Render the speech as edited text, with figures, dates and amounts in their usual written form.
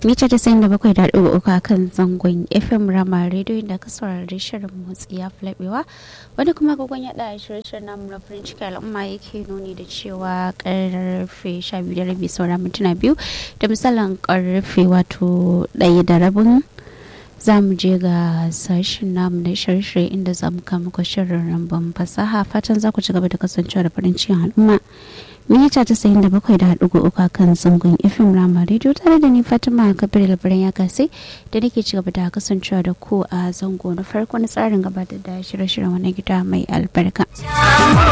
mita 97.3 kan zangon FM Rama Radio da ka saurari shirin motsi ya flabewa wanda kuma gogon ya da shirin namu na farin ciki al'umma yake nuni da cewa karfe 12:30 saura mintuna 2 da misalin karfe wato 1:15 za mu je ga sashen namu na shirye inda za mu kama ku shirin ramban fasaha fatan za ku ci gaba da kasancewa da farin cikin al'umma mita 97.3 kan zangon FM Rama Radio tare da ni Fatima Kabir labaran ya kasai da nake ci gaba da kasancewa da ku a zango na farko na tsarin gabatar da shirye-shiryen wani gida mai albarka.